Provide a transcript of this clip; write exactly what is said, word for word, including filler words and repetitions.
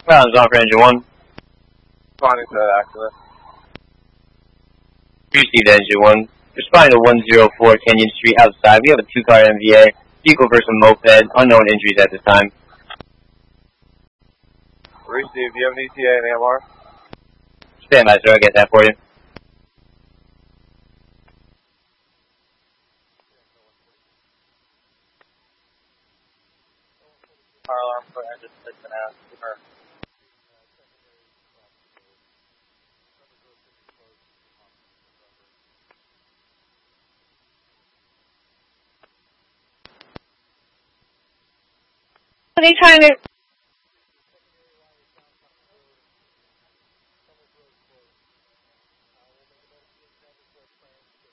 Ground's on for engine one. Responding to that accident. Received engine one. Responding to one oh four Kenyon Street outside. We have a two-car M V A. Vehicle versus moped. Unknown injuries at this time. Received. Do you have an E T A and A M R? Stand by, sir. I'll get that for you. Fire alarm for engine six and a half. Are they trying to